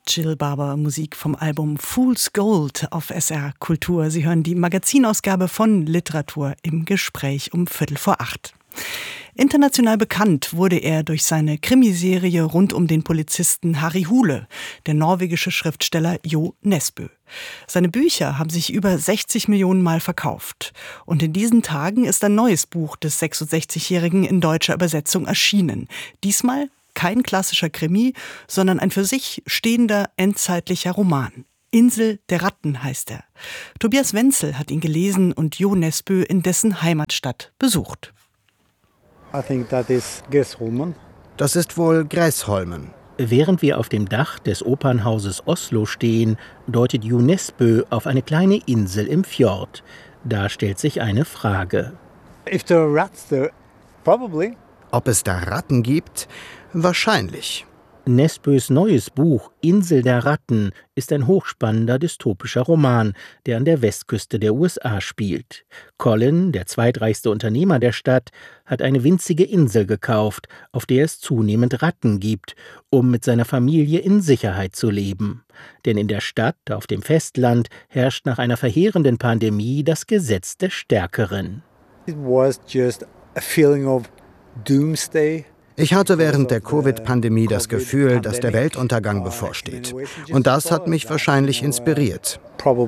Jill Barber, Musik vom Album Fool's Gold auf SR Kultur. Sie hören die Magazinausgabe von Literatur im Gespräch um 7:45. International bekannt wurde er durch seine Krimiserie rund um den Polizisten Harry Hole, der norwegische Schriftsteller Jo Nesbø. Seine Bücher haben sich über 60 Millionen Mal verkauft. Und in diesen Tagen ist ein neues Buch des 66-Jährigen in deutscher Übersetzung erschienen. Diesmal kein klassischer Krimi, sondern ein für sich stehender endzeitlicher Roman. Insel der Ratten heißt er. Tobias Wenzel hat ihn gelesen und Jo Nesbø in dessen Heimatstadt besucht. I think that is Gräsholmen. Das ist wohl Gräsholmen. Während wir auf dem Dach des Opernhauses Oslo stehen, deutet Jo Nesbø auf eine kleine Insel im Fjord. Da stellt sich eine Frage. If there are rats there, probably. Ob es da Ratten gibt? Wahrscheinlich. Nesbøs neues Buch Insel der Ratten ist ein hochspannender dystopischer Roman, der an der Westküste der USA spielt. Colin, der zweitreichste Unternehmer der Stadt, hat eine winzige Insel gekauft, auf der es zunehmend Ratten gibt, um mit seiner Familie in Sicherheit zu leben. Denn in der Stadt, auf dem Festland, herrscht nach einer verheerenden Pandemie das Gesetz des Stärkeren. It was just a feeling of doomsday. Ich hatte während der Covid-Pandemie das Gefühl, dass der Weltuntergang bevorsteht. Und das hat mich wahrscheinlich inspiriert.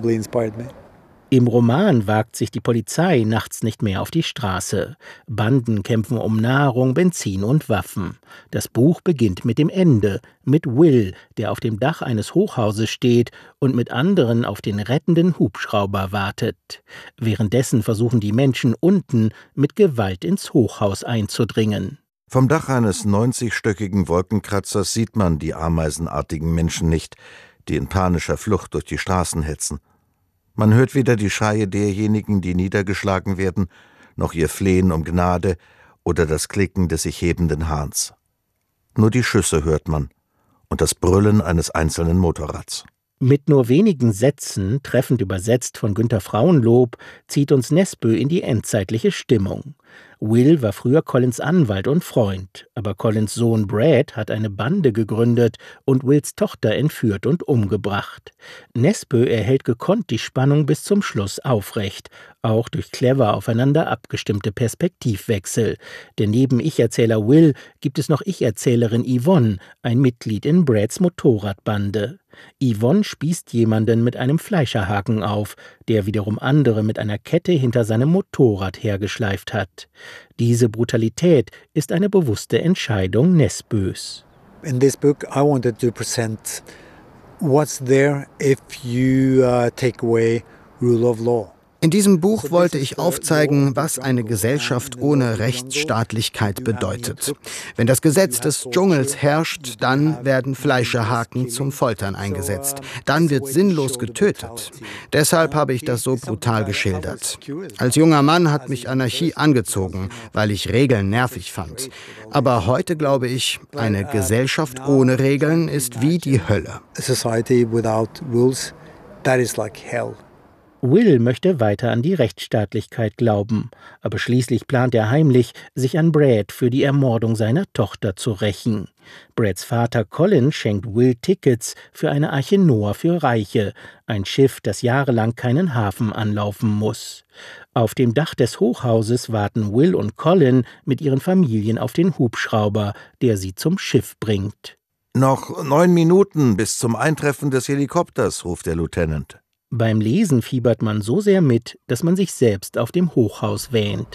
Im Roman wagt sich die Polizei nachts nicht mehr auf die Straße. Banden kämpfen um Nahrung, Benzin und Waffen. Das Buch beginnt mit dem Ende, mit Will, der auf dem Dach eines Hochhauses steht und mit anderen auf den rettenden Hubschrauber wartet. Währenddessen versuchen die Menschen unten mit Gewalt ins Hochhaus einzudringen. Vom Dach eines 90-stöckigen Wolkenkratzers sieht man die ameisenartigen Menschen nicht, die in panischer Flucht durch die Straßen hetzen. Man hört weder die Schreie derjenigen, die niedergeschlagen werden, noch ihr Flehen um Gnade oder das Klicken des sich hebenden Hahns. Nur die Schüsse hört man und das Brüllen eines einzelnen Motorrads. Mit nur wenigen Sätzen, treffend übersetzt von Günter Frauenlob, zieht uns Nesbø in die endzeitliche Stimmung. Will war früher Collins Anwalt und Freund, aber Collins Sohn Brad hat eine Bande gegründet und Wills Tochter entführt und umgebracht. Nesbø erhält gekonnt die Spannung bis zum Schluss aufrecht, auch durch clever aufeinander abgestimmte Perspektivwechsel. Denn neben Ich-Erzähler Will gibt es noch Ich-Erzählerin Yvonne, ein Mitglied in Brads Motorradbande. Yvonne spießt jemanden mit einem Fleischerhaken auf, der wiederum andere mit einer Kette hinter seinem Motorrad hergeschleift hat. Diese Brutalität ist eine bewusste Entscheidung Nesbøs. In this book I wanted to present what's there if you take away rule of law. In diesem Buch wollte ich aufzeigen, was eine Gesellschaft ohne Rechtsstaatlichkeit bedeutet. Wenn das Gesetz des Dschungels herrscht, dann werden Fleischerhaken zum Foltern eingesetzt. Dann wird sinnlos getötet. Deshalb habe ich das so brutal geschildert. Als junger Mann hat mich Anarchie angezogen, weil ich Regeln nervig fand. Aber heute glaube ich, eine Gesellschaft ohne Regeln ist wie die Hölle. A society without rules, that is like hell. Will möchte weiter an die Rechtsstaatlichkeit glauben, aber schließlich plant er heimlich, sich an Brad für die Ermordung seiner Tochter zu rächen. Brads Vater Colin schenkt Will Tickets für eine Arche Noah für Reiche, ein Schiff, das jahrelang keinen Hafen anlaufen muss. Auf dem Dach des Hochhauses warten Will und Colin mit ihren Familien auf den Hubschrauber, der sie zum Schiff bringt. »Noch 9 Minuten bis zum Eintreffen des Helikopters«, ruft der Lieutenant. Beim Lesen fiebert man so sehr mit, dass man sich selbst auf dem Hochhaus wähnt.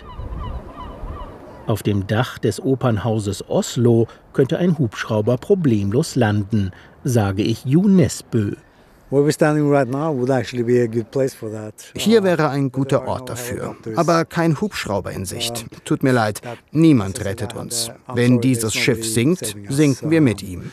Auf dem Dach des Opernhauses Oslo könnte ein Hubschrauber problemlos landen, sage ich Jo Nesbø. Hier wäre ein guter Ort dafür, aber kein Hubschrauber in Sicht. Tut mir leid, niemand rettet uns. Wenn dieses Schiff sinkt, sinken wir mit ihm.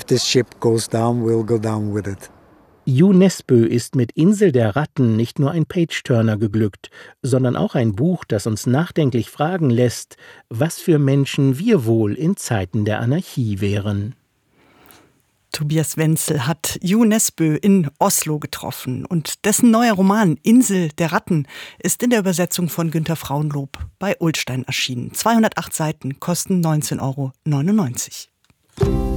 Jo Nesbø ist mit Insel der Ratten nicht nur ein Page-Turner geglückt, sondern auch ein Buch, das uns nachdenklich fragen lässt, was für Menschen wir wohl in Zeiten der Anarchie wären. Tobias Wenzel hat Jo Nesbø in Oslo getroffen und dessen neuer Roman Insel der Ratten ist in der Übersetzung von Günter Frauenlob bei Ullstein erschienen. 208 Seiten, kosten 19,99 €.